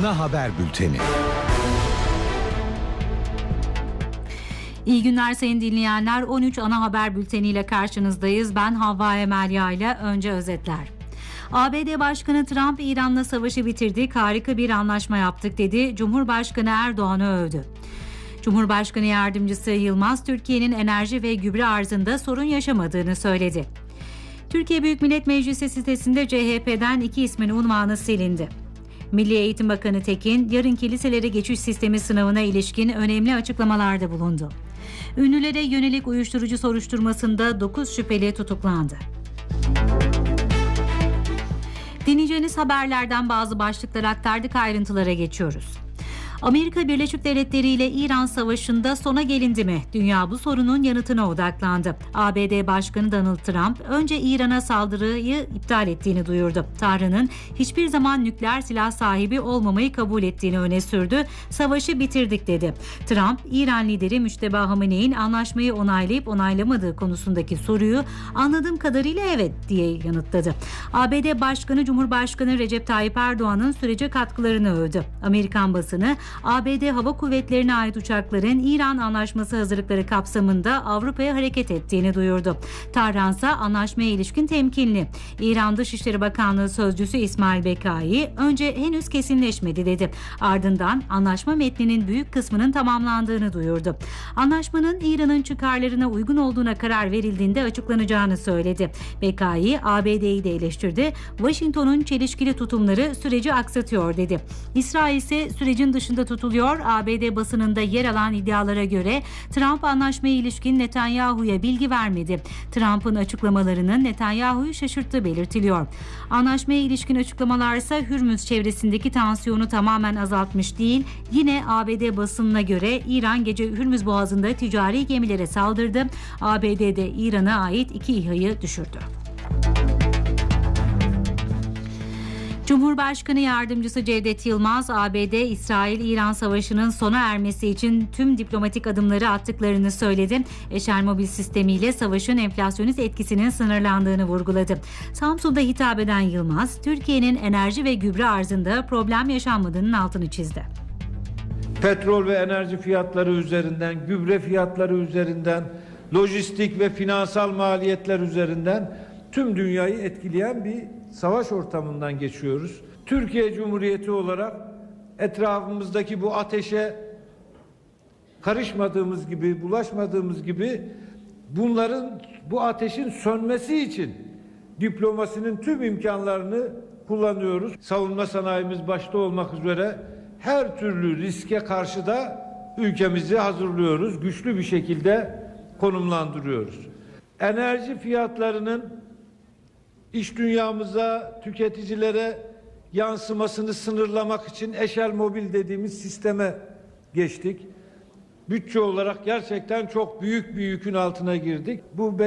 ana haber bülteni. İyi günler sayın dinleyenler. 13 ana haber bülteniyle karşınızdayız. Ben Havva Emelya ile önce özetler. ABD Başkanı Trump, İran'la savaşı bitirdik, harika bir anlaşma yaptık dedi. Cumhurbaşkanı Erdoğan'ı övdü. Cumhurbaşkanı Yardımcısı Yılmaz, Türkiye'nin enerji ve gübre arzında sorun yaşamadığını söyledi. Türkiye Büyük Millet Meclisi sitesinde CHP'den 2 ismin unvanı silindi. Milli Eğitim Bakanı Tekin, yarınki liselere geçiş sistemi sınavına ilişkin önemli açıklamalarda bulundu. Ünlülere yönelik uyuşturucu soruşturmasında 9 şüpheli tutuklandı. Dinleyeceğiniz haberlerden bazı başlıklar aktardık, ayrıntılara geçiyoruz. Amerika Birleşik Devletleri ile İran savaşında sona gelindi mi? Dünya bu sorunun yanıtına odaklandı. ABD Başkanı Donald Trump önce İran'a saldırıyı iptal ettiğini duyurdu. Tahran'ın hiçbir zaman nükleer silah sahibi olmamayı kabul ettiğini öne sürdü. Savaşı bitirdik dedi. Trump, İran lideri Müçteba Hamene'nin anlaşmayı onaylayıp onaylamadığı konusundaki soruyu anladığım kadarıyla evet diye yanıtladı. ABD Başkanı Cumhurbaşkanı Recep Tayyip Erdoğan'ın sürece katkılarını övdü. Amerikan basını ABD Hava Kuvvetleri'ne ait uçakların İran Anlaşması hazırlıkları kapsamında Avrupa'ya hareket ettiğini duyurdu. Tahran ise anlaşmaya ilişkin temkinli. İran Dışişleri Bakanlığı Sözcüsü İsmail Bekai önce henüz kesinleşmedi dedi. Ardından anlaşma metninin büyük kısmının tamamlandığını duyurdu. Anlaşmanın İran'ın çıkarlarına uygun olduğuna karar verildiğinde açıklanacağını söyledi. Bekai ABD'yi de eleştirdi. Washington'un çelişkili tutumları süreci aksatıyor dedi. İsrail ise sürecin dışında tutuluyor. ABD basınında yer alan iddialara göre Trump anlaşmaya ilişkin Netanyahu'ya bilgi vermedi. Trump'ın açıklamalarının Netanyahu'yu şaşırttığı belirtiliyor. Anlaşmaya ilişkin açıklamalar ise Hürmüz çevresindeki tansiyonu tamamen azaltmış değil. Yine ABD basınına göre İran gece Hürmüz Boğazı'nda ticari gemilere saldırdı. ABD'de İran'a ait 2 İHA'yı düşürdü. Cumhurbaşkanı Yardımcısı Cevdet Yılmaz, ABD-İsrail-İran savaşının sona ermesi için tüm diplomatik adımları attıklarını söyledi. Eşel mobil sistemiyle savaşın enflasyonist etkisinin sınırlandığını vurguladı. Samsun'da hitap eden Yılmaz, Türkiye'nin enerji ve gübre arzında problem yaşanmadığının altını çizdi. Petrol ve enerji fiyatları üzerinden, gübre fiyatları üzerinden, lojistik ve finansal maliyetler üzerinden tüm dünyayı etkileyen bir savaş ortamından geçiyoruz. Türkiye Cumhuriyeti olarak etrafımızdaki bu ateşe karışmadığımız gibi, bulaşmadığımız gibi bu ateşin sönmesi için diplomasinin tüm imkanlarını kullanıyoruz. Savunma sanayimiz başta olmak üzere her türlü riske karşı da ülkemizi hazırlıyoruz. Güçlü bir şekilde konumlandırıyoruz. Enerji fiyatlarının İş dünyamıza, tüketicilere yansımasını sınırlamak için eşel mobil dediğimiz sisteme geçtik. Bütçe olarak gerçekten çok büyük bir yükün altına girdik. Bu